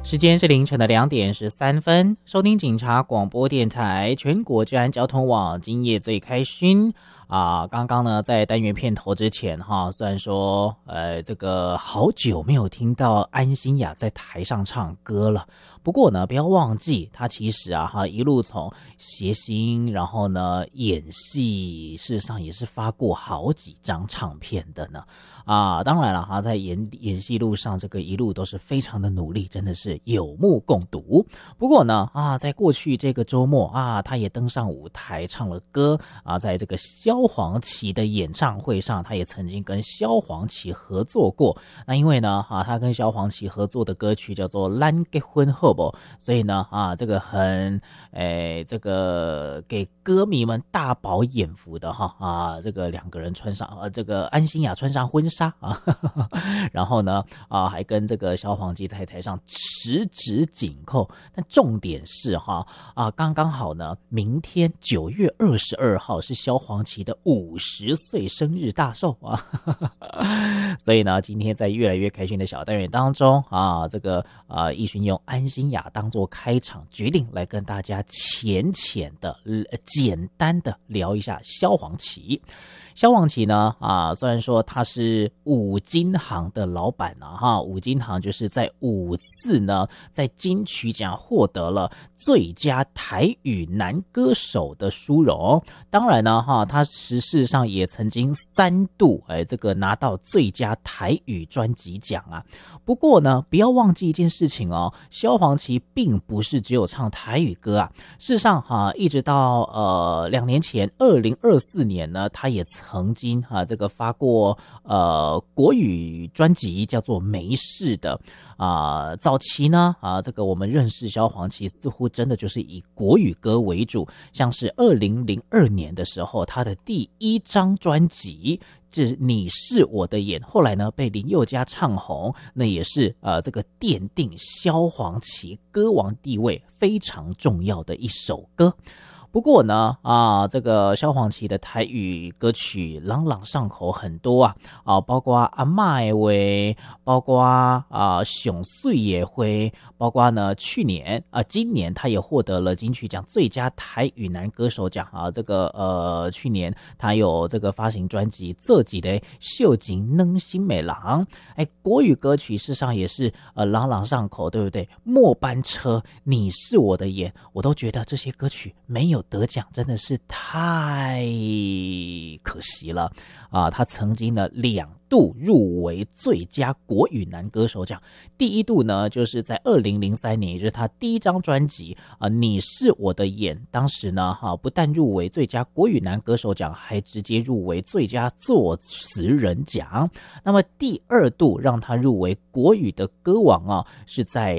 时间是凌晨的2:13，收听警察广播电台全国治安交通网，今夜最开心刚刚呢在单元片头之前虽然说这个好久没有听到安心亚在台上唱歌了，不过呢不要忘记他其实一路从谐星，然后呢演戏，事实上也是发过好几张唱片的呢当然了在演戏路上这个一路都是非常的努力，真的是有目共睹。不过呢在过去这个周末他也登上舞台唱了歌在这个萧煌奇的演唱会上，他也曾经跟萧煌奇合作过。那因为呢他跟萧煌奇合作的歌曲叫做《咱结婚好不好》，所以呢这个很这个给歌迷们大饱眼福的这个两个人穿上这个安心亚穿上婚纱然后呢还跟这个萧煌奇在台上十指紧扣。但重点是刚刚好呢，明天9月22号是萧煌奇的50岁生日大寿所以呢今天在越来越开心的小单元当中这个奕迅用安心亚当作开场，决定来跟大家浅的简单的聊一下萧煌奇。萧煌奇呢虽然说他是五金行的老板五金行就是在5次呢在金曲奖获得了最佳台语男歌手的殊荣。当然呢他事实上也曾经3度这个拿到最佳台语专辑奖不过呢不要忘记一件事情萧煌奇并不是只有唱台语歌事实上一直到2年前2024年呢，他也曾经这个发过国语专辑叫做没事的早期呢这个我们认识萧煌奇似乎真的就是以国语歌为主，像是2002年的时候他的第1张专辑这你是我的眼，后来呢被林宥嘉唱红，那也是这个奠定萧煌奇歌王地位非常重要的一首歌。不过呢这个萧煌奇的台语歌曲朗朗上口很多包括阿嬷的话，包括上水的话，包括呢今年他也获得了金曲奖最佳台语男歌手奖这个去年他有这个发行专辑这几的秀景能新美郎国语歌曲事实上也是朗朗上口，对不对？末班车，你是我的眼，我都觉得这些歌曲没有得奖真的是太可惜了他曾经呢2度入围最佳国语男歌手奖。第1度呢就是在2003年，也就是他第1张专辑你是我的眼，当时呢不但入围最佳国语男歌手奖，还直接入围最佳作词人奖。那么第2度让他入围国语的歌王是在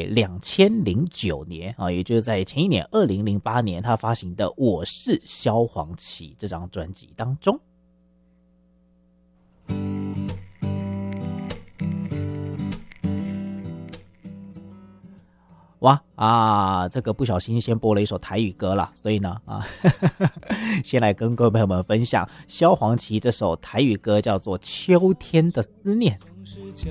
2009年也就是在前一年2008年他发行的《我是萧煌奇》这张专辑当中。哇这个不小心先播了一首台语歌了，所以呢先来跟各位朋友们分享萧煌奇这首台语歌叫做《秋天的思念》。